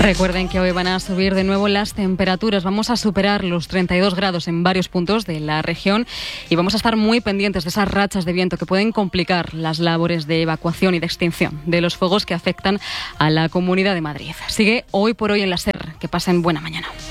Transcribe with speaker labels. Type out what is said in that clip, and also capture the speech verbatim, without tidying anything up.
Speaker 1: Recuerden que hoy van a subir de nuevo las temperaturas. Vamos a superar los treinta y dos grados en varios puntos de la región y vamos a estar muy pendientes de esas rachas de viento que pueden complicar las labores de evacuación y de extinción de los fuegos que afectan a la Comunidad de Madrid. Sigue Hoy por Hoy en la SER. Que pasen buena mañana.